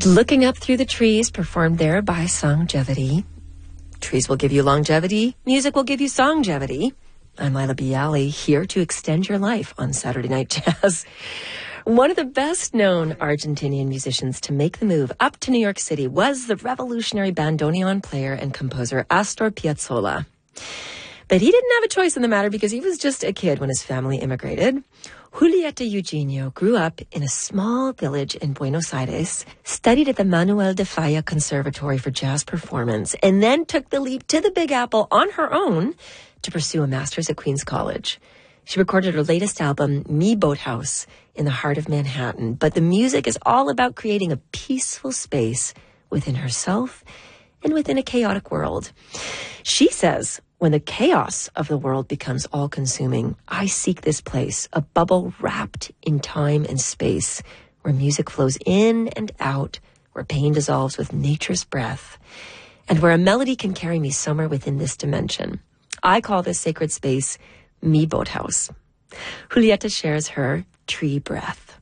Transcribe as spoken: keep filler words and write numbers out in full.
Looking Up Through the Trees, performed there by Songevity. Trees will give you longevity. Music will give you songevity. I'm Lila Bialy, here to extend your life on Saturday Night Jazz. One of the best-known Argentinian musicians to make the move up to New York City was the revolutionary bandoneon player and composer Astor Piazzolla. But he didn't have a choice in the matter because he was just a kid when his family immigrated. Julieta Eugenio grew up in a small village in Buenos Aires, studied at the Manuel de Falla Conservatory for Jazz Performance, and then took the leap to the Big Apple on her own to pursue a master's at Queens College. She recorded her latest album, Mi Boathouse, in the heart of Manhattan. But the music is all about creating a peaceful space within herself and within a chaotic world. She says, when the chaos of the world becomes all-consuming, I seek this place, a bubble wrapped in time and space, where music flows in and out, where pain dissolves with nature's breath, and where a melody can carry me somewhere within this dimension. I call this sacred space Mi Boathouse. Julieta shares her tree breath.